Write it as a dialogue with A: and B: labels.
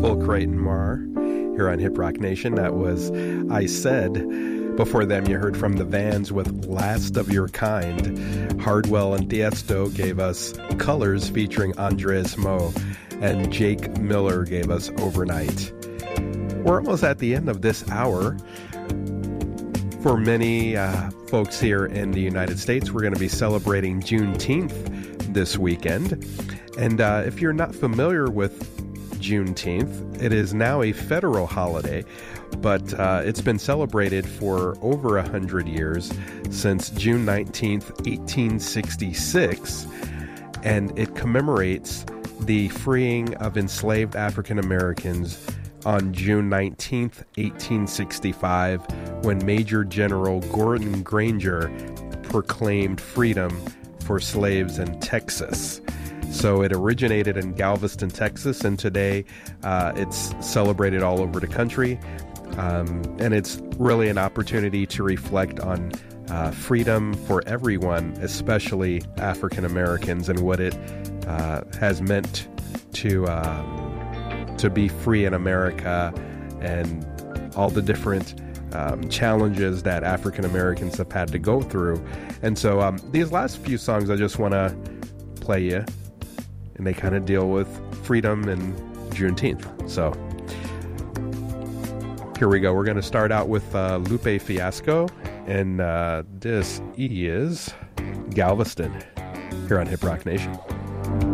A: Fulcrate and Mar here on Hip Rock Nation. That was I Said. Before them, you heard from the Vans with Last of Your Kind. Hardwell and Tiesto gave us Colors featuring Andres Mo. And Jake Miller gave us Overnight. We're almost at the end of this hour. For many folks here in the United States, we're going to be celebrating Juneteenth this weekend. And if you're not familiar with Juneteenth, it is now a federal holiday, but it's been celebrated for over 100 years, since June 19th, 1866, and it commemorates the freeing of enslaved African Americans on June 19th, 1865, when Major General Gordon Granger proclaimed freedom for slaves in Texas. So it originated in Galveston, Texas, and today it's celebrated all over the country. And it's really an opportunity to reflect on freedom for everyone, especially African Americans, and what it has meant to be free in America, and all the different challenges that African Americans have had to go through. And so these last few songs I just want to play you, and they kind of deal with freedom and Juneteenth. So here we go. We're going to start out with Lupe Fiasco, and this is Galveston here on Hip Rock Nation.